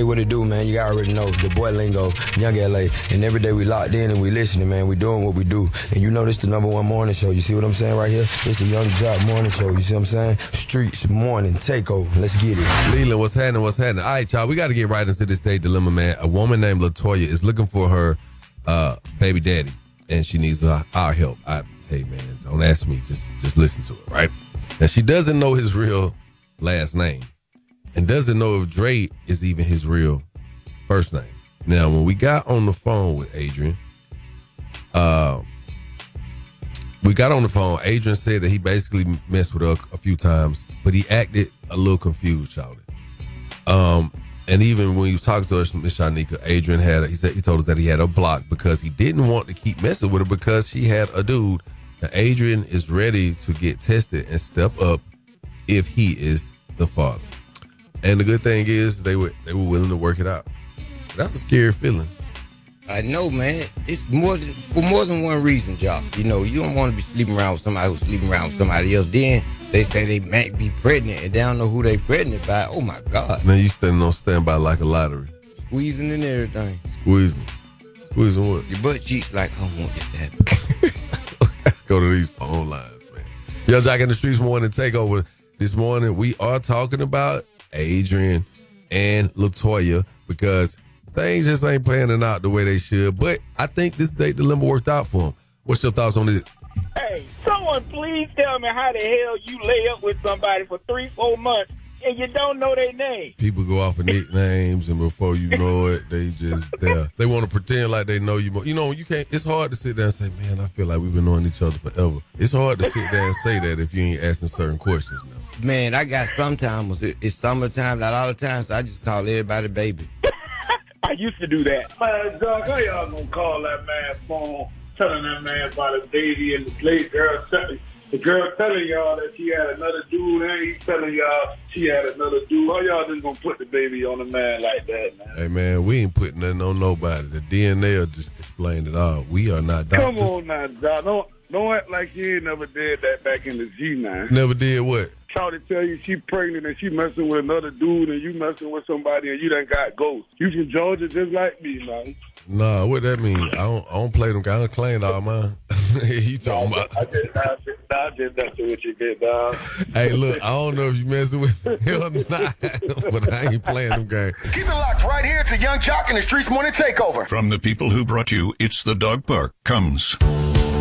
Hey, what it do, man? You already know the boy Lingo, Young LA, and every day we locked in and we listening, man. We doing what we do, and you know this the #1 morning show. You see what I'm saying right here? It's the Young Jock morning show. You see what I'm saying? Streets morning takeover. Let's get it. Leland, what's happening? What's happening? All right, y'all. We got to get right into this day dilemma, man. A woman named Latoya is looking for her baby daddy, and she needs our help. Hey, man, don't ask me. Just listen to it, right? Now, she doesn't know his real last name and doesn't know if Dre is even his real first name. Now, when we got on the phone with Adrian, Adrian said that he basically messed with her a few times, but he acted a little confused, shouted. And even when he was talking to us, Miss Shanika, Adrian he told us that he had her blocked because he didn't want to keep messing with her because she had a dude. Now, Adrian is ready to get tested and step up if he is the father. And the good thing is they were willing to work it out. That's a scary feeling. I know, man. It's for more than one reason, Jock. You know, you don't want to be sleeping around with somebody who's sleeping around with somebody else. Then they say they might be pregnant and they don't know who they pregnant by. Oh my God. Man, you standing on standby like a lottery. Squeezing and everything. Squeezing what? Your butt cheeks like, I don't want this to happen. Go to these phone lines, man. Yo, Jock in the Streets morning takeover. This morning we are talking about Adrian and Latoya because things just ain't panning out the way they should. But I think this date dilemma worked out for him. What's your thoughts on this? Hey, someone please tell me how the hell you lay up with somebody for 3-4 months and you don't know their name. People go off of nicknames, and before you know it, they just there. They want to pretend like they know you more. You know, you can't. It's hard to sit there and say, "Man, I feel like we've been knowing each other forever." It's hard to sit there and say that if you ain't asking certain questions now. Man, I got sometimes it's summertime, not all the time, so I just call everybody baby. I used to do that. Man, Doug, how y'all gonna call that man phone, telling that man about a baby and the play girl? The girl telling y'all that she had another dude, and he's telling y'all she had another dude. How y'all just gonna put the baby on a man like that, man? Hey, man, we ain't putting nothing on nobody. The DNA will just explain it all. We are not doctors. Come on now, Doc. Don't act like you ain't never did that back in the G9. Never did what? Shawty tell you she pregnant and she messing with another dude and you messing with somebody and you done got ghosts. You from Georgia just like me, man. Nah, what that mean? I don't play them guys. I don't claim all mine. You talking about? I just messing with you, big dog. Hey, look, I don't know if you messing with me or not, but I ain't playing them games. Keep it locked right here to Young Jock in the Streets Morning Takeover. From the people who brought you It's the Dog Park comes